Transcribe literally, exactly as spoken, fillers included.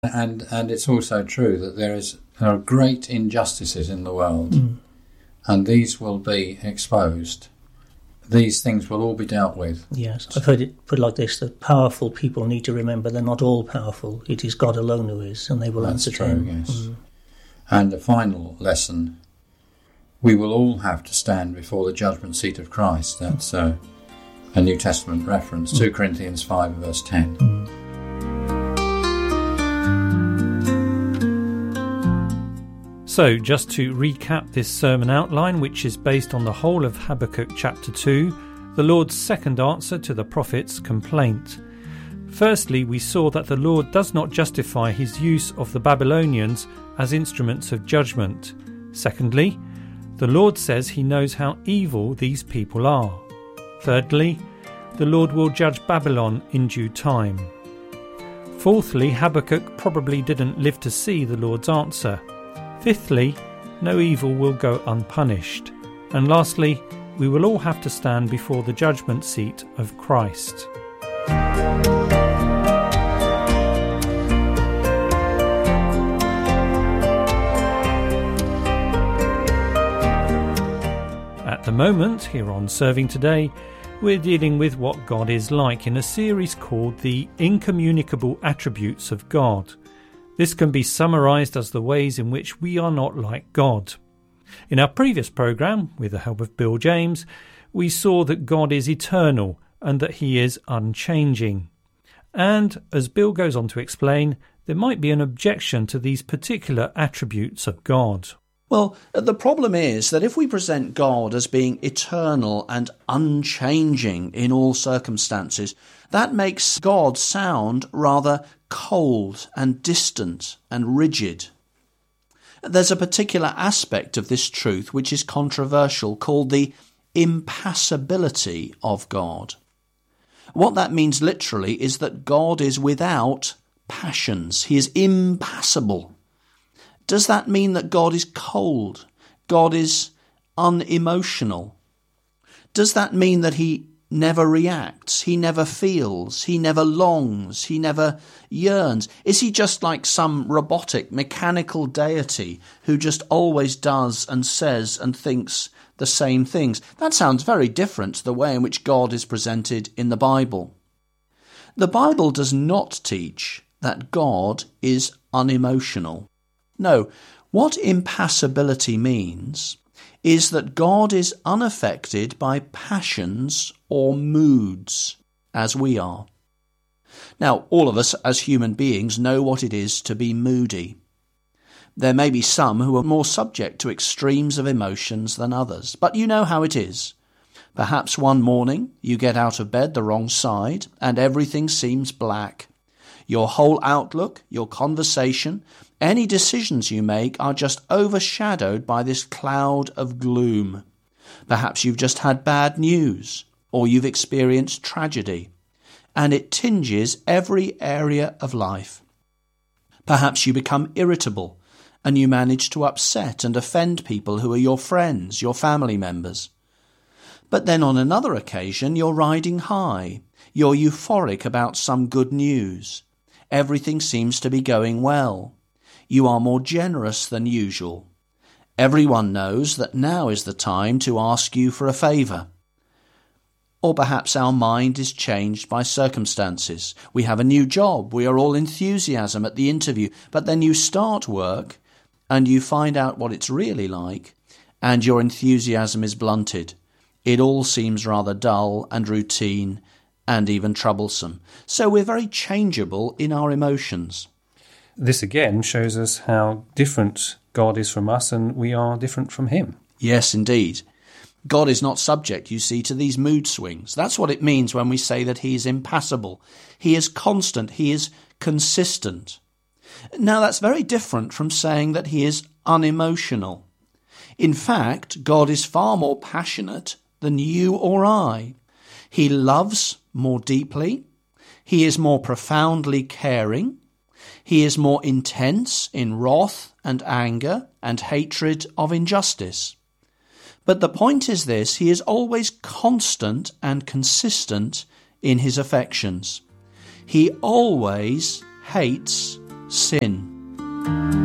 And and it's also true that there is there are great injustices in the world, mm. and these will be exposed. These things will all be dealt with. Yes, I've heard it put like this, that powerful people need to remember they're not all powerful. It is God alone who is, and they will That's answer true, to him. Yes. Mm. And the final lesson, we will all have to stand before the judgment seat of Christ. That's uh, a New Testament reference, mm. Second Corinthians five verse ten. Mm. So, just to recap this sermon outline, which is based on the whole of Habakkuk chapter two, the Lord's second answer to the prophet's complaint. Firstly, we saw that the Lord does not justify his use of the Babylonians as instruments of judgment. Secondly, the Lord says he knows how evil these people are. Thirdly, the Lord will judge Babylon in due time. Fourthly, Habakkuk probably didn't live to see the Lord's answer. Fifthly, no evil will go unpunished. And lastly, we will all have to stand before the judgment seat of Christ. At the moment, here on Serving Today, we're dealing with what God is like in a series called The Incommunicable Attributes of God. This can be summarised as the ways in which we are not like God. In our previous programme, with the help of Bill James, we saw that God is eternal and that he is unchanging. And, as Bill goes on to explain, there might be an objection to these particular attributes of God. Well, the problem is that if we present God as being eternal and unchanging in all circumstances, that makes God sound rather cold and distant and rigid. There's a particular aspect of this truth which is controversial, called the impassibility of God. What that means literally is that God is without passions. He is impassible. Does that mean that God is cold? God is unemotional? Does that mean that he never reacts, he never feels, he never longs, he never yearns? Is he just like some robotic, mechanical deity who just always does and says and thinks the same things? That sounds very different to the way in which God is presented in the Bible. The Bible does not teach that God is unemotional. No, what impassibility means is that God is unaffected by passions or moods, as we are. Now, all of us as human beings know what it is to be moody. There may be some who are more subject to extremes of emotions than others, but you know how it is. Perhaps one morning you get out of bed the wrong side and everything seems black. Your whole outlook, your conversation, any decisions you make are just overshadowed by this cloud of gloom. Perhaps you've just had bad news, or you've experienced tragedy, and it tinges every area of life. Perhaps you become irritable, and you manage to upset and offend people who are your friends, your family members. But then on another occasion, you're riding high. You're euphoric about some good news. Everything seems to be going well. You are more generous than usual. Everyone knows that now is the time to ask you for a favour. Or perhaps our mind is changed by circumstances. We have a new job. We are all enthusiasm at the interview. But then you start work and you find out what it's really like, and your enthusiasm is blunted. It all seems rather dull and routine and even troublesome. So we're very changeable in our emotions. This again shows us how different God is from us, and we are different from him. Yes, indeed. God is not subject, you see, to these mood swings. That's what it means when we say that he is impassible. He is constant. He is consistent. Now, that's very different from saying that he is unemotional. In fact, God is far more passionate than you or I. He loves more deeply. He is more profoundly caring. He is more intense in wrath and anger and hatred of injustice. But the point is this: he is always constant and consistent in his affections. He always hates sin.